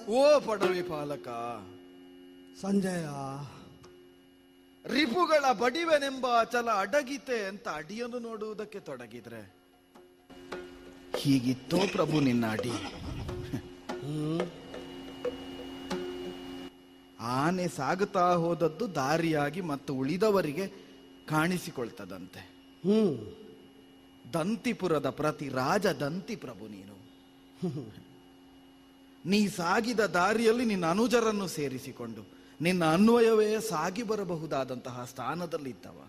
ಓ ಪಡವಿ ಪಾಲಕ ಸಂಜಯ, ರಿಪುಗಳ ಬಡಿವೆನೆಂಬ ಚಲ ಅಡಗಿತೆ ಅಂತ ಅಡಿಯನ್ನು ನೋಡುವುದಕ್ಕೆ ತೊಡಗಿದ್ರೆ ಹೀಗಿತ್ತೋ ಪ್ರಭು ನಿನ್ನ ಅಡಿ? ಆನೆ ಸಾಗುತ್ತಾ ಹೋದದ್ದು ದಾರಿಯಾಗಿ ಮತ್ತು ಉಳಿದವರಿಗೆ ಕಾಣಿಸಿಕೊಳ್ತದಂತೆ. ದಂತಿಪುರದ ಪ್ರತಿ ರಾಜ ದಂತಿ ಪ್ರಭು ನೀನು. ನೀ ಸಾಗಿದ ದಾರಿಯಲ್ಲಿ ನಿನ್ನ ಅನುಜರನ್ನು ಸೇರಿಸಿಕೊಂಡು ನಿನ್ನ ಅನ್ವಯವೇ ಸಾಗಿ ಬರಬಹುದಾದಂತಹ ಸ್ಥಾನದಲ್ಲಿದ್ದವ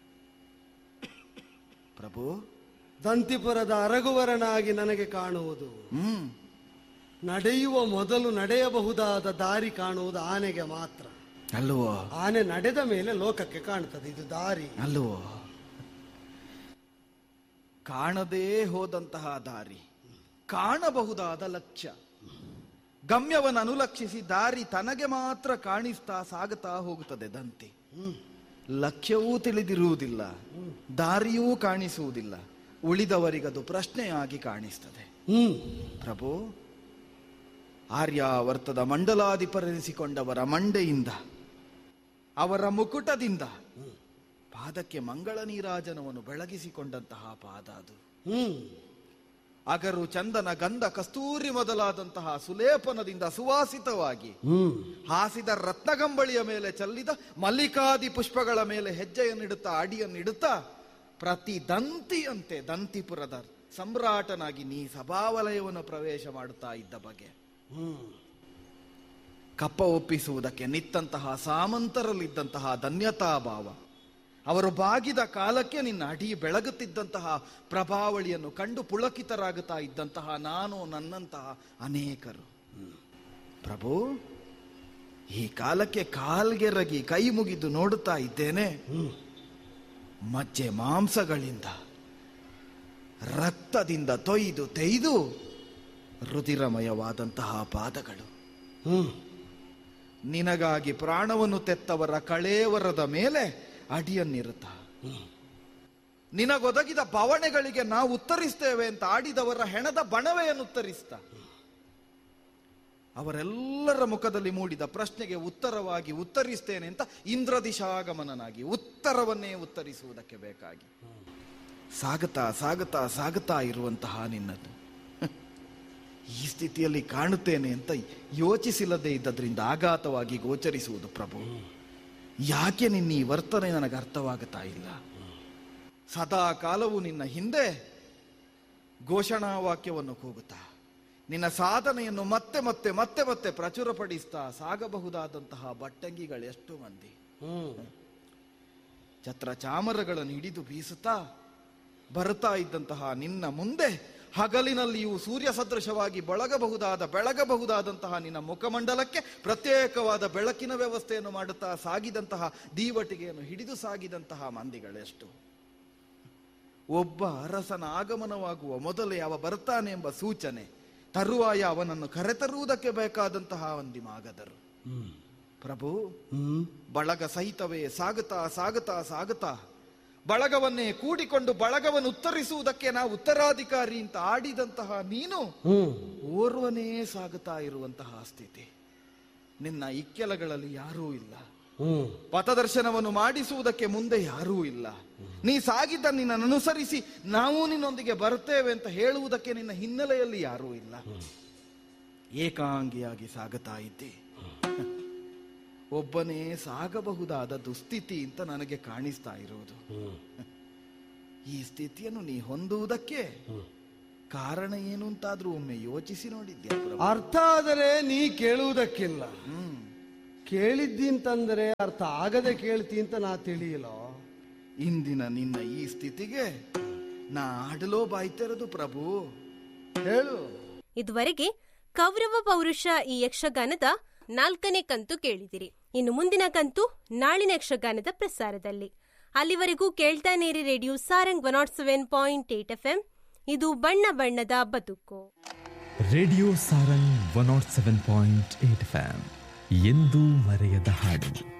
ಪ್ರಭು. ದಂತಿಪುರದ ಅರಗುವರನಾಗಿ ನನಗೆ ಕಾಣುವುದು, ನಡೆಯುವ ಮೊದಲು ನಡೆಯಬಹುದಾದ ದಾರಿ ಕಾಣುವುದು ಆನೆಗೆ ಮಾತ್ರ ಅಲ್ವೋ? ಆನೆ ನಡೆದ ಮೇಲೆ ಲೋಕಕ್ಕೆ ಕಾಣ್ತದೆ ಇದು ದಾರಿ ಅಲ್ವೋ? ಕಾಣದೇ ಹೋದಂತಹ ದಾರಿ, ಕಾಣಬಹುದಾದ ಲಕ್ಷ್ಯ, ಗಮ್ಯವನ್ನು ಅನುಲಕ್ಷಿಸಿ ದಾರಿ ತನಗೆ ಮಾತ್ರ ಕಾಣಿಸ್ತಾ ಸಾಗುತ್ತಾ ಹೋಗುತ್ತದೆ ದಂತಿ. ಲಕ್ಷ್ಯವೂ ತಿಳಿದಿರುವುದಿಲ್ಲ, ದಾರಿಯೂ ಕಾಣಿಸುವುದಿಲ್ಲ, ಉಳಿದವರಿಗದು ಪ್ರಶ್ನೆಯಾಗಿ ಕಾಣಿಸ್ತದೆ. ಪ್ರಭು, ಆರ್ಯಾವರ್ತದ ಮಂಡಲಾಧಿಪರೆನಿಸಿಕೊಂಡವರ ಮಂಡೆಯಿಂದ, ಅವರ ಮುಕುಟದಿಂದ ಪಾದಕ್ಕೆ ಮಂಗಳ ನೀರಾಜನವನ್ನು ಬೆಳಗಿಸಿಕೊಂಡಂತಹ ಪಾದ ಅದು. ಅಗರು, ಚಂದನ, ಗಂಧ, ಕಸ್ತೂರಿ ಮೊದಲಾದಂತಹ ಸುಲೇಪನದಿಂದ ಸುವಾಸಿತವಾಗಿ ಹಾಸಿದ ರತ್ನಗಂಬಳಿಯ ಮೇಲೆ ಚೆಲ್ಲಿದ ಮಲ್ಲಿಕಾದಿ ಪುಷ್ಪಗಳ ಮೇಲೆ ಹೆಜ್ಜೆಯನ್ನಿಡುತ್ತಾ ಅಡಿಯನ್ನಿಡುತ್ತಾ ಪ್ರತಿ ದಂತಿಯಂತೆ ದಂತಿಪುರದ ಸಮ್ರಾಟನಾಗಿ ನೀ ಸಭಾವಲಯವನ್ನು ಪ್ರವೇಶ ಮಾಡುತ್ತಾ ಇದ್ದ ಬಗೆ, ಕಪ್ಪ ಒಪ್ಪಿಸುವುದಕ್ಕೆ ನಿತ್ತಂತಹ ಸಾಮಂತರಲ್ಲಿದ್ದಂತಹ ಧನ್ಯತಾಭಾವ, ಅವರು ಬಾಗಿದ ಕಾಲಕ್ಕೆ ನಿನ್ನ ಅಡಿ ಬೆಳಗುತ್ತಿದ್ದಂತಹ ಪ್ರಭಾವಳಿಯನ್ನು ಕಂಡು ಪುಳಕಿತರಾಗುತ್ತಾ ಇದ್ದಂತಹ ನಾನು, ನನ್ನಂತಹ ಅನೇಕರು. ಪ್ರಭು, ಈ ಕಾಲಕ್ಕೆ ಕಾಲ್ಗೆರಗಿ ಕೈ ಮುಗಿದು ನೋಡುತ್ತಾ ಇದ್ದೇನೆ. ಮಜ್ಜೆ ಮಾಂಸಗಳಿಂದ ರಕ್ತದಿಂದ ತೊಯ್ದು ತೆಯ್ದು ರುಧಿರಮಯವಾದಂತಹ ಪಾದಗಳು, ನಿನಗಾಗಿ ಪ್ರಾಣವನ್ನು ತೆತ್ತವರ ಕಳೇವರದ ಮೇಲೆ ಅಡಿಯನ್ನಿರುತ್ತ, ನಿನಗೊದಗಿದ ಬವಣೆಗಳಿಗೆ ನಾವು ಉತ್ತರಿಸ್ತೇವೆ ಅಂತ ಆಡಿದವರ ಹೆಣದ ಬಣವೆಯನ್ನು ಉತ್ತರಿಸ್ತಾ, ಅವರೆಲ್ಲರ ಮುಖದಲ್ಲಿ ಮೂಡಿದ ಪ್ರಶ್ನೆಗೆ ಉತ್ತರವಾಗಿ ಉತ್ತರಿಸ್ತೇನೆ ಅಂತ ಇಂದ್ರದಿಶಾಗಮನನಾಗಿ ಉತ್ತರವನ್ನೇ ಉತ್ತರಿಸುವುದಕ್ಕೆ ಬೇಕಾಗಿ ಸಾಗುತ್ತಾ ಸಾಗುತ್ತಾ ಸಾಗುತ್ತಾ ಇರುವಂತಹ ನಿನ್ನದು ಈ ಸ್ಥಿತಿಯಲ್ಲಿ ಕಾಣುತ್ತೇನೆ ಅಂತ ಯೋಚಿಸಿಲ್ಲದೆ ಇದ್ದದ್ರಿಂದ ಆಘಾತವಾಗಿ ಗೋಚರಿಸುವುದು. ಪ್ರಭು, ಯಾಕೆ ನಿನ್ನ ಈ ವರ್ತನೆ ನನಗೆ ಅರ್ಥವಾಗುತ್ತಾ ಇಲ್ಲ? ಸದಾ ಕಾಲವು ನಿನ್ನ ಹಿಂದೆ ಘೋಷಣಾ ವಾಕ್ಯವನ್ನು ಕೂಗುತ್ತಾ ನಿನ್ನ ಸಾಧನೆಯನ್ನು ಮತ್ತೆ ಮತ್ತೆ ಮತ್ತೆ ಮತ್ತೆ ಪ್ರಚುರಪಡಿಸ್ತಾ ಸಾಗಬಹುದಾದಂತಹ ಬಟ್ಟಂಗಿಗಳು ಎಷ್ಟು ಮಂದಿ, ಛತ್ರ ಚಾಮರಗಳನ್ನು ಹಿಡಿದು ಬೀಸುತ್ತಾ ಬರುತ್ತಾ ಇದ್ದಂತಹ ನಿನ್ನ ಮುಂದೆ ಹಗಲಿನಲ್ಲಿಯೂ ಸೂರ್ಯ ಸದೃಶವಾಗಿ ಬೆಳಗಬಹುದಾದಂತಹ ನಿನ್ನ ಮುಖಮಂಡಲಕ್ಕೆ ಪ್ರತ್ಯೇಕವಾದ ಬೆಳಕಿನ ವ್ಯವಸ್ಥೆಯನ್ನು ಮಾಡುತ್ತಾ ಸಾಗಿದಂತಹ ದೀವಟಿಗೆಯನ್ನು ಹಿಡಿದು ಸಾಗಿದಂತಹ ಮಂದಿಗಳೆಷ್ಟು. ಒಬ್ಬ ಅರಸನ ಆಗಮನವಾಗುವ ಮೊದಲೇ ಅವ ಬರ್ತಾನೆ ಎಂಬ ಸೂಚನೆ, ತರುವಾಯ ಅವನನ್ನು ಕರೆತರುವುದಕ್ಕೆ ಬೇಕಾದಂತಹ ಮಂದಿ ಮಾಗದರು. ಪ್ರಭು, ಬಳಗ ಸಹಿತವೇ ಸಾಗುತ್ತಾ ಸಾಗುತ್ತಾ ಸಾಗುತ್ತಾ ಬಳಗವನ್ನೇ ಕೂಡಿಕೊಂಡು ಬಳಗವನ್ನು ಉತ್ತರಿಸುವುದಕ್ಕೆ ನಾವು ಉತ್ತರಾಧಿಕಾರಿ ಅಂತ ಆಡಿದಂತಹ ನೀನು ಓರ್ವನೇ ಸಾಗುತ್ತಾ ಇರುವಂತಹ ಸ್ಥಿತಿ. ನಿನ್ನ ಇಕ್ಕೆಲಗಳಲ್ಲಿ ಯಾರೂ ಇಲ್ಲ, ಪಥದರ್ಶನವನ್ನು ಮಾಡಿಸುವುದಕ್ಕೆ ಮುಂದೆ ಯಾರೂ ಇಲ್ಲ. ನೀ ಸಾಗಿದ್ದ ನಿನ್ನನ್ನು ಅನುಸರಿಸಿ ನಾವು ನಿನ್ನೊಂದಿಗೆ ಬರ್ತೇವೆ ಅಂತ ಹೇಳುವುದಕ್ಕೆ ನಿನ್ನ ಹಿನ್ನೆಲೆಯಲ್ಲಿ ಯಾರೂ ಇಲ್ಲ. ಏಕಾಂಗಿಯಾಗಿ ಸಾಗುತ್ತಾ ಇದ್ದೆ. ಒಬ್ಬನೇ ಸಾಗಬಹುದಾದ ದುಸ್ಥಿತಿ ಅಂತ ನನಗೆ ಕಾಣಿಸ್ತಾ ಇರುವುದು. ಈ ಸ್ಥಿತಿಯನ್ನು ನೀ ಹೊಂದುವುದಕ್ಕೆ ಕಾರಣ ಏನು ಅಂತಾದ್ರೂ ಒಮ್ಮೆ ಯೋಚಿಸಿ ನೋಡಿದ್ಯಾ? ಅರ್ಥ ಆದರೆ ನೀ ಕೇಳುವುದಕ್ಕಿಲ್ಲ, ಕೇಳಿದ್ದಿಂತಂದ್ರೆ ಅರ್ಥ ಆಗದೆ ಕೇಳ್ತಿ ಅಂತ ನಾ ತಿಳಿಯಲೋ. ಇಂದಿನ ನಿನ್ನ ಈ ಸ್ಥಿತಿಗೆ ನಾ ಆಡಲೋ ಬಾಯ್ತಿರೋದು ಪ್ರಭು. ಹೇಳು. ಇದುವರೆಗೆ ಕೌರವ ಪೌರುಷ ಈ ಯಕ್ಷಗಾನದ 4ನೇ ಕಂತು ಕೇಳಿದಿರಿ. ಇನ್ನು ಮುಂದಿನ ಕಂತು ನಾಳಿನ ಯಕ್ಷಗಾನದ ಪ್ರಸಾರದಲ್ಲಿ. ಅಲ್ಲಿವರೆಗೂ ಕೇಳ್ತಾನೆ ಇರಿ ರೇಡಿಯೋ ಸಾರಂಗ್ 107.8 FM. ಇದು ಬಣ್ಣ ಬಣ್ಣದ ಬದುಕು. Radio Sarang 107.8 FM. ಎಂದೂ ಮರೆಯದ ಹಾಡು.